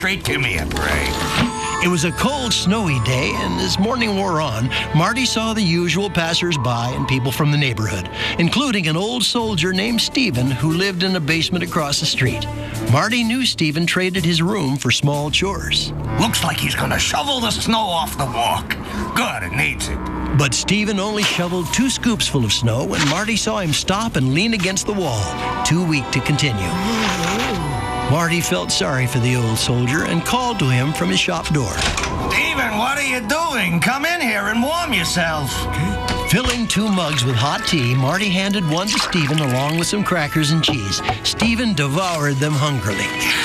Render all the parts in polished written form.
Give me a break. It was a cold, snowy day, and as morning wore on, Marty saw the usual passers-by and people from the neighborhood, including an old soldier named Stephen who lived in a basement across the street. Marty knew Stephen traded his room for small chores. Looks like he's gonna shovel the snow off the walk. Good, it needs it. But Stephen only shoveled 2 scoops full of snow when Marty saw him stop and lean against the wall, too weak to continue. Marty felt sorry for the old soldier and called to him from his shop door. Stephen, what are you doing? Come in here and warm yourself. Filling 2 mugs with hot tea, Marty handed one to Stephen along with some crackers and cheese. Stephen devoured them hungrily.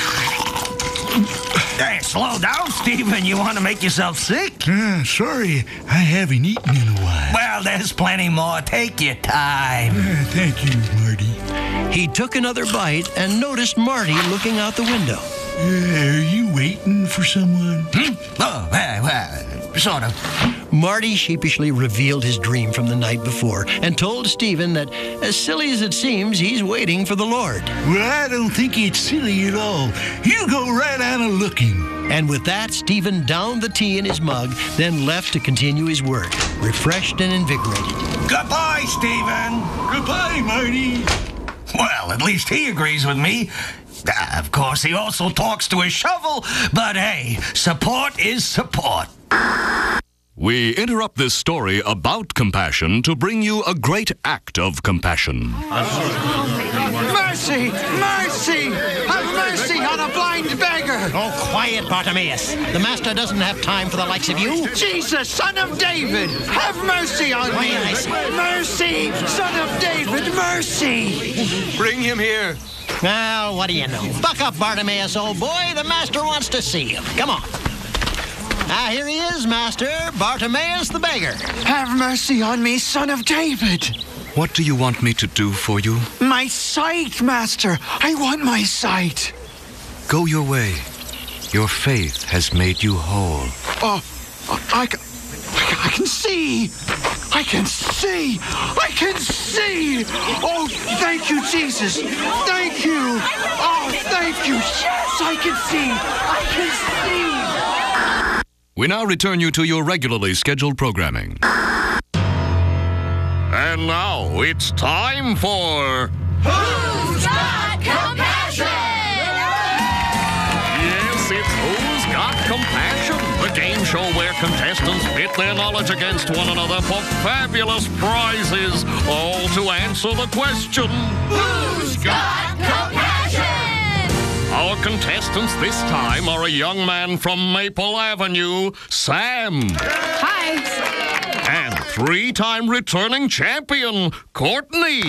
Hey, slow down, Stephen. You want to make yourself sick? Sorry, I haven't eaten in a while. Well, there's plenty more. Take your time. Thank you, Marty. He took another bite and noticed Marty looking out the window. Are you waiting for someone? Oh, well, sort of. Marty sheepishly revealed his dream from the night before and told Stephen that, as silly as it seems, he's waiting for the Lord. Well, I don't think it's silly at all. You go right on a-looking. And with that, Stephen downed the tea in his mug, then left to continue his work, refreshed and invigorated. Goodbye, Stephen. Goodbye, Marty. Well, at least he agrees with me. Of course, he also talks to his shovel, but hey, support is support. We interrupt this story about compassion to bring you a great act of compassion. Mercy! Mercy! Have mercy on a blind beggar! Oh, quiet, Bartimaeus. The master doesn't have time for the likes of you. Jesus, son of David! Have mercy on me! I say. Mercy! Son of David, mercy! Bring him here. Now, what do you know? Buck up, Bartimaeus, old boy. The master wants to see you. Come on. Ah, here he is, Master. Bartimaeus the beggar. Have mercy on me, son of David! What do you want me to do for you? My sight, Master! I want my sight! Go your way. Your faith has made you whole. Oh, I can see! I can see! I can see! Oh, thank you, Jesus! Thank you! Oh, thank you! Yes, I can see! I can see! We now return you to your regularly scheduled programming. And now it's time for... Who's Got Compassion? Yes, it's Who's Got Compassion? The game show where contestants pit their knowledge against one another for fabulous prizes, all to answer the question... Who's Got Compassion? Our contestants this time are a young man from Maple Avenue, Sam. Hi. And 3-time returning champion, Courtney.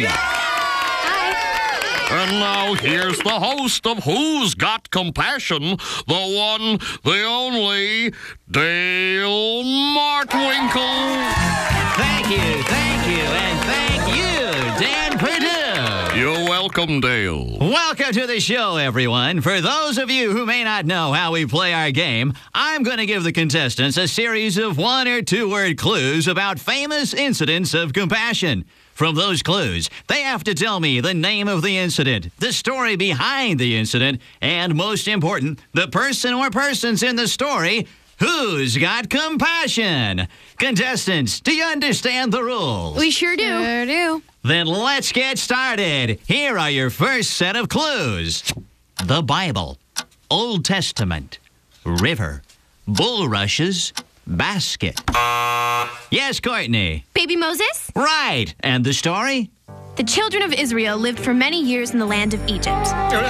Hi. And now here's the host of Who's Got Compassion, the one, the only, Dale Martwinkle. Thank you, and thank you, Dan Perdue. You're welcome, Dale. Welcome to the show, everyone. For those of you who may not know how we play our game, I'm going to give the contestants a series of 1 or 2 word clues about famous incidents of compassion. From those clues, they have to tell me the name of the incident, the story behind the incident, and most important, the person or persons in the story who's got compassion. Contestants, do you understand the rules? We sure do. Sure do. Then let's get started. Here are your first set of clues. The Bible, Old Testament, river, bulrushes, basket. Yes, Courtney. Baby Moses? Right. And the story? The children of Israel lived for many years in the land of Egypt.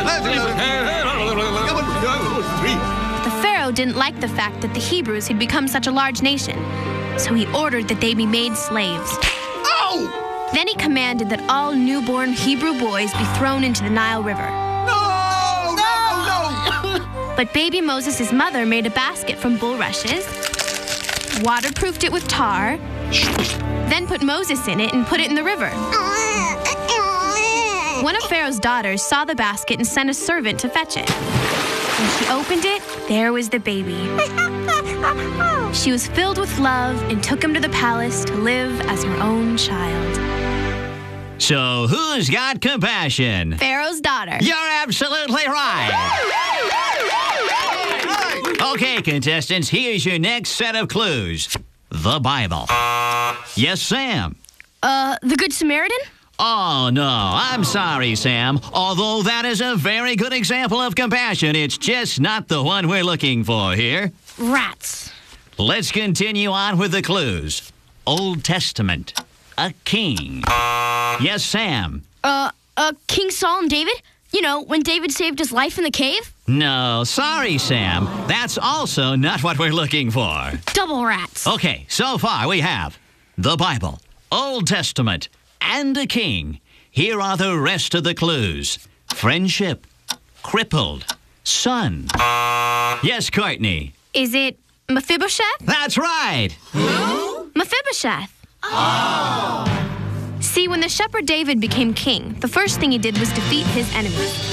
The Pharaoh didn't like the fact that the Hebrews had become such a large nation, so he ordered that they be made slaves. Oh! Then he commanded that all newborn Hebrew boys be thrown into the Nile River. No! No! No! But baby Moses' mother made a basket from bulrushes, waterproofed it with tar, then put Moses in it and put it in the river. One of Pharaoh's daughters saw the basket and sent a servant to fetch it. When she opened it, there was the baby. She was filled with love and took him to the palace to live as her own child. So who's got compassion? Pharaoh's daughter. You're absolutely right. Okay, contestants, here's your next set of clues. The Bible. Yes, Sam? The Good Samaritan? Oh, no, I'm sorry, Sam. Although that is a very good example of compassion, it's just not the one we're looking for here. Rats. Let's continue on with the clues. Old Testament. A king. Yes, Sam? King Saul and David? You know, when David saved his life in the cave? No, sorry, Sam. That's also not what we're looking for. Double rats. Okay, so far we have the Bible, Old Testament, and a king. Here are the rest of the clues. Friendship, crippled, son. Yes, Courtney? Is it Mephibosheth? That's right. Mephibosheth. See, when the shepherd David became king, the first thing he did was defeat his enemies.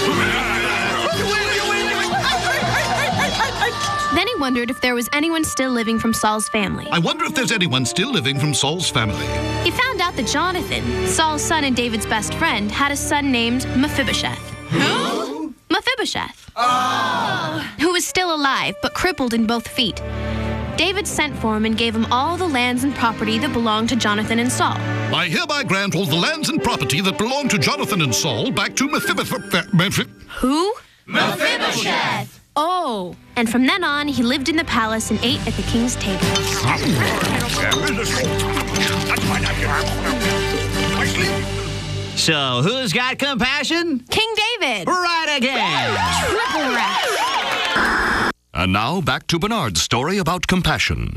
Then he wondered if there was anyone still living from Saul's family. I wonder if there's anyone still living from Saul's family. He found out that Jonathan, Saul's son and David's best friend, had a son named Mephibosheth. Who? Mephibosheth. Who was still alive, but crippled in both feet. David sent for him and gave him all the lands and property that belonged to Jonathan and Saul. I hereby grant all the lands and property that belong to Jonathan and Saul back to Mephibosheth. Who? Mephibosheth! Oh. And from then on, he lived in the palace and ate at the king's table. So, who's got compassion? King David! Right again! Triple rats! And now, back to Bernard's story about compassion.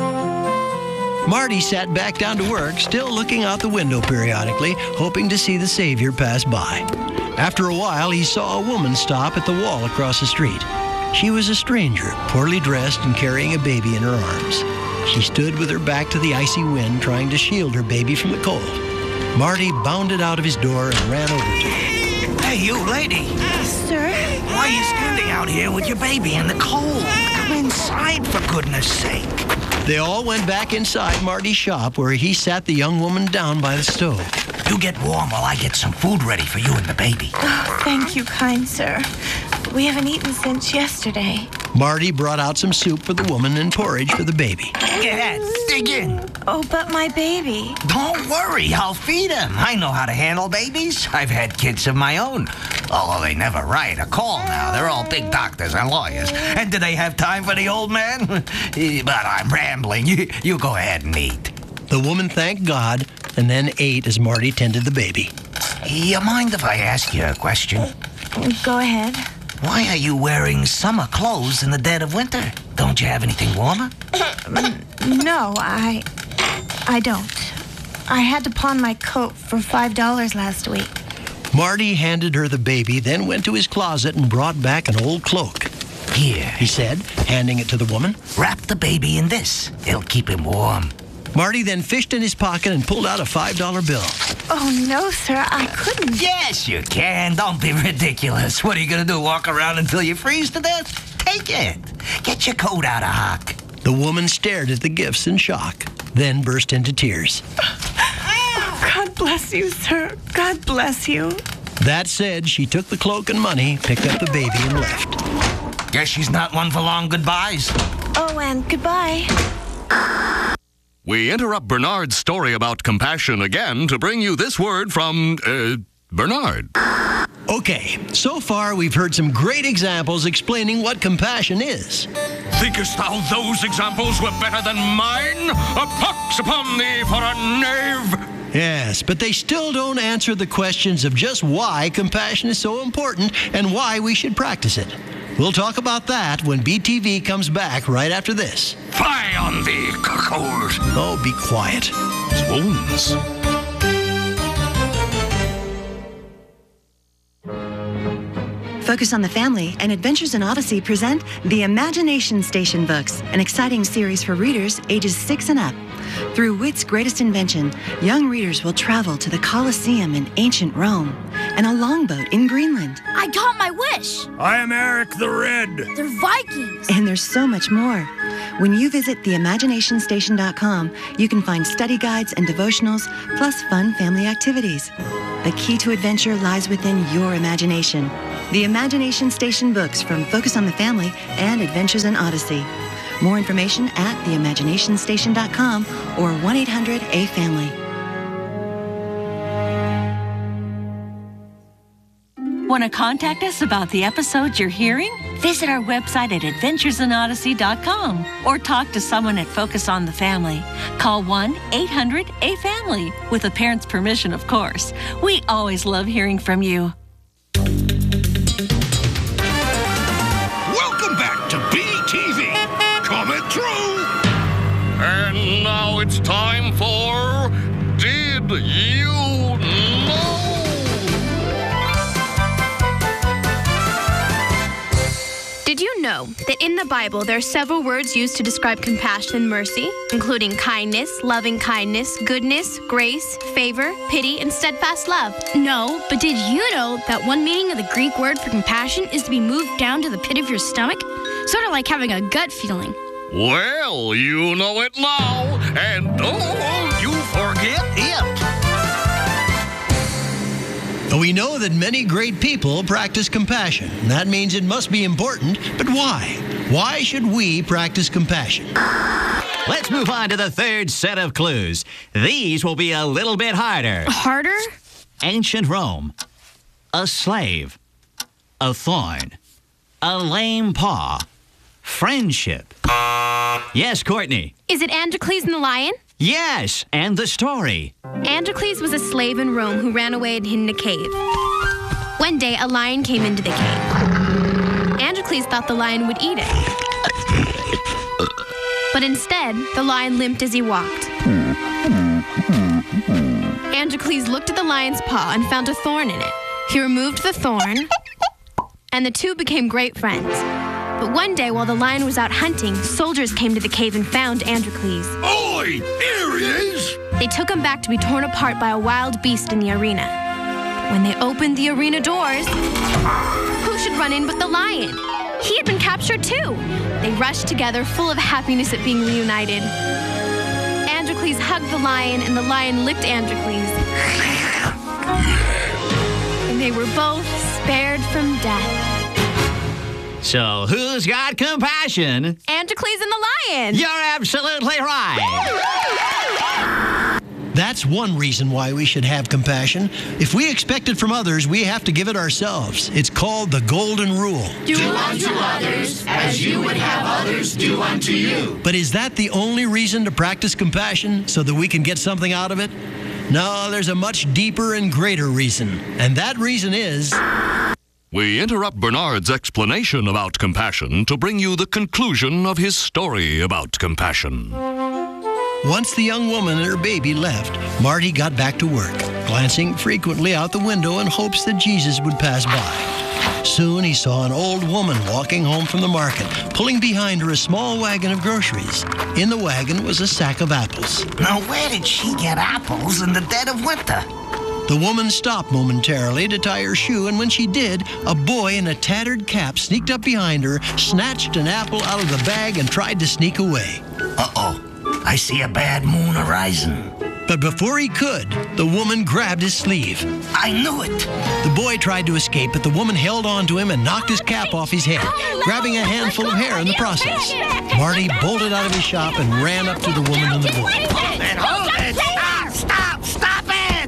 Marty sat back down to work, still looking out the window periodically, hoping to see the Savior pass by. After a while, he saw a woman stop at the wall across the street. She was a stranger, poorly dressed and carrying a baby in her arms. She stood with her back to the icy wind, trying to shield her baby from the cold. Marty bounded out of his door and ran over to her. Hey, you lady. Sir? Why are you standing out here with your baby in the cold? Come inside, for goodness sake. They all went back inside Marty's shop, where he sat the young woman down by the stove. You get warm while I get some food ready for you and the baby. Oh, thank you, kind sir. We haven't eaten since yesterday. Marty brought out some soup for the woman and porridge for the baby. Go ahead, dig in. Oh, but my baby. Don't worry, I'll feed him. I know how to handle babies. I've had kids of my own. Although they never write a call now. They're all big doctors and lawyers. And do they have time for the old man? But I'm rambling. You go ahead and eat. The woman thanked God and then ate as Marty tended the baby. You mind if I ask you a question? Go ahead. Why are you wearing summer clothes in the dead of winter? Don't you have anything warmer? No, I don't. I had to pawn my coat for $5 last week. Marty handed her the baby, then went to his closet and brought back an old cloak. Here, He said, handing it to the woman. wrap the baby in this. It'll keep him warm. Marty then fished in his pocket and pulled out a $5 bill. Oh, no, sir, I couldn't. Yes, you can. Don't be ridiculous. What are you going to do, walk around until you freeze to death? Take it. Get your coat out of hock. The woman stared at the gifts in shock, then burst into tears. Oh, God bless you, sir. God bless you. That said, she took the cloak and money, picked up the baby, and left. Guess she's not one for long goodbyes. Oh, and goodbye. We interrupt Bernard's story about compassion again to bring you this word from, Bernard. Okay, so far we've heard some great examples explaining what compassion is. Thinkest thou those examples were better than mine? A pox upon thee for a knave! Yes, but they still don't answer the questions of just why compassion is so important and why we should practice it. We'll talk about that when BTV comes back right after this. Fie on thee, cuckold! Oh, be quiet. Swoons. Focus on the Family and Adventures in Odyssey present The Imagination Station Books, an exciting series for readers ages 6 and up. Through wit's greatest invention, young readers will travel to the Colosseum in ancient Rome and a longboat in Greenland. I got my wish. I am Eric the Red. They're Vikings. And there's so much more. When you visit theimaginationstation.com, you can find study guides and devotionals, plus fun family activities. The key to adventure lies within your imagination. The Imagination Station books from Focus on the Family and Adventures in Odyssey. More information at theimaginationstation.com or 1-800-A-FAMILY. Want to contact us about the episodes you're hearing? Visit our website at adventuresinodyssey.com or talk to someone at Focus on the Family. Call 1-800-A-FAMILY with the parents' permission, of course. We always love hearing from you. Welcome back to BTV. Coming through. And now it's time for Did You Know? Did you know that in the Bible there are several words used to describe compassion and mercy, including kindness, loving kindness, goodness, grace, favor, pity, and steadfast love? No, but did you know that one meaning of the Greek word for compassion is to be moved down to the pit of your stomach? Sort of like having a gut feeling. Well, you know it now, and don't you forget it. We know that many great people practice compassion. That means it must be important, but why? Why should we practice compassion? Let's move on to the third set of clues. These will be a little bit harder. Harder? Ancient Rome. A slave. A thorn. A lame paw. Friendship. Yes, Courtney. Is it Androcles and the lion? Yes, and the story. Androcles was a slave in Rome who ran away and hid in a cave. One day, a lion came into the cave. Androcles thought the lion would eat it. But instead, the lion limped as he walked. Androcles looked at the lion's paw and found a thorn in it. He removed the thorn, and the two became great friends. But one day, while the lion was out hunting, soldiers came to the cave and found Androcles. Oi! Here he is! They took him back to be torn apart by a wild beast in the arena. When they opened the arena doors, who should run in but the lion? He had been captured too. They rushed together, full of happiness at being reunited. Androcles hugged the lion, and the lion licked Androcles. And they were both spared from death. So, who's got compassion? Androcles and the lion! You're absolutely right! That's one reason why we should have compassion. If we expect it from others, we have to give it ourselves. It's called the Golden Rule. Do unto others as you would have others do unto you. But is that the only reason to practice compassion, so that we can get something out of it? No, there's a much deeper and greater reason. And that reason is... We interrupt Bernard's explanation about compassion to bring you the conclusion of his story about compassion. Once the young woman and her baby left, Marty got back to work, glancing frequently out the window in hopes that Jesus would pass by. Soon he saw an old woman walking home from the market, pulling behind her a small wagon of groceries. In the wagon was a sack of apples. Now, where did she get apples in the dead of winter? The woman stopped momentarily to tie her shoe, and when she did, a boy in a tattered cap sneaked up behind her, snatched an apple out of the bag, and tried to sneak away. Uh-oh. I see a bad moon arising. But before he could, the woman grabbed his sleeve. I knew it. The boy tried to escape, but the woman held on to him and knocked his cap off his head, grabbing a handful of hair in the process. Marty bolted out of his shop and ran up to the woman and the boy. Hold it! Stop it!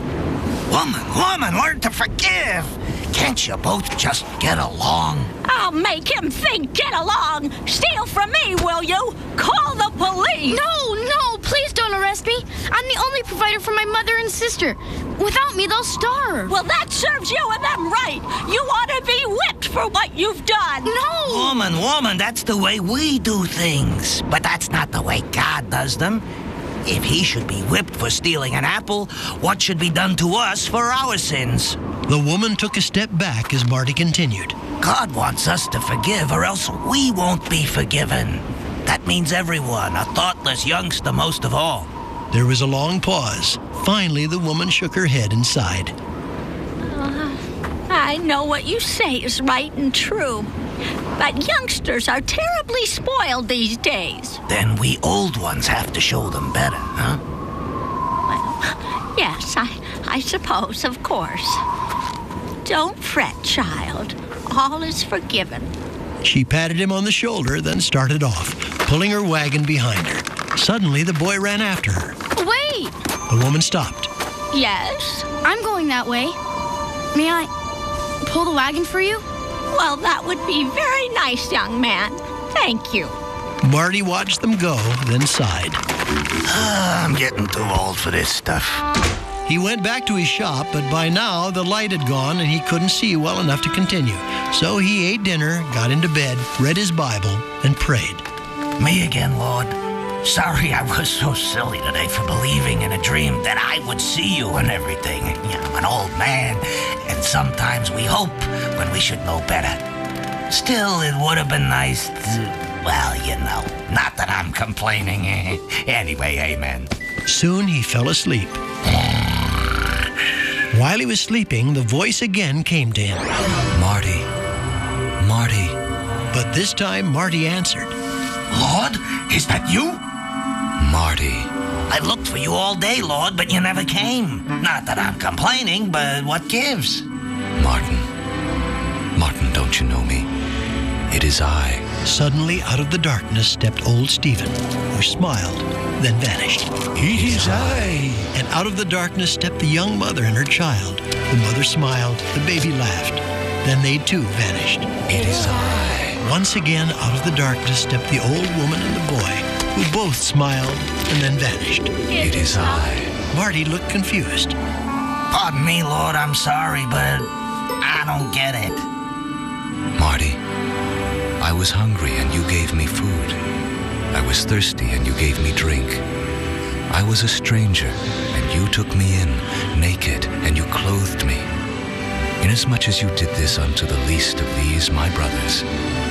Woman, learn to forgive. Can't you both just get along? I'll make him think get along. Steal from me, will you? Call the police. No, please don't arrest me. I'm the only provider for my mother and sister. Without me, they'll starve. Well, that serves you and them right. You ought to be whipped for what you've done. No. Woman, that's the way we do things. But that's not the way God does them. If he should be whipped for stealing an apple, what should be done to us for our sins? The woman took a step back as Marty continued. God wants us to forgive, or else we won't be forgiven. That means everyone, a thoughtless youngster most of all. There was a long pause. Finally, the woman shook her head and sighed. I know what you say is right and true. But youngsters are terribly spoiled these days. Then we old ones have to show them better, huh? Well, yes, I suppose, of course. Don't fret, child. All is forgiven. She patted him on the shoulder, then started off, pulling her wagon behind her. Suddenly, the boy ran after her. Wait! The woman stopped. Yes? I'm going that way. May I pull the wagon for you? Well, that would be very nice, young man. Thank you. Marty watched them go, then sighed. I'm getting too old for this stuff. He went back to his shop, but by now the light had gone and he couldn't see well enough to continue. So he ate dinner, got into bed, read his Bible, and prayed. Me again, Lord. Sorry I was so silly today for believing in a dream that I would see you and everything. I'm an old man, and sometimes we hope when we should know better. Still, it would have been nice to, well, not that I'm complaining. Anyway, amen. Soon he fell asleep. While he was sleeping, the voice again came to him. Marty. But this time, Marty answered. Lord, is that you? Marty. I looked for you all day, Lord, but you never came. Not that I'm complaining, but what gives? Martin, don't you know me? It is I. Suddenly, out of the darkness stepped old Stephen, who smiled, then vanished. It is I. And out of the darkness stepped the young mother and her child. The mother smiled, the baby laughed. Then they too vanished. It is I. Once again, out of the darkness stepped the old woman and the boy, who both smiled and then vanished. It is I. Marty looked confused. Pardon me, Lord, I'm sorry, but I don't get it. Marty, I was hungry and you gave me food. I was thirsty and you gave me drink. I was a stranger and you took me in, naked, and you clothed me. Inasmuch as you did this unto the least of these, my brothers,